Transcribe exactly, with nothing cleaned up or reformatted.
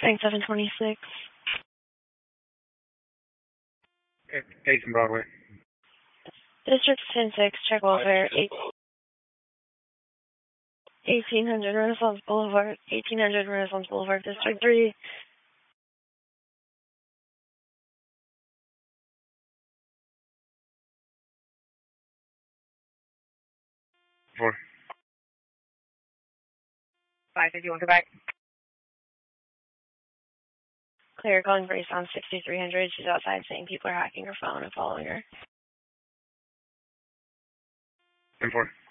Bank seven twenty-six. eighth and Broadway. District ten six, check welfare. eighteen hundred Renaissance Boulevard. eighteen hundred Renaissance Boulevard, District three. Four. five fifty-one, go back. Clear, calling Grace on sixty-three hundred. She's outside saying people are hacking her phone and following her. ten four.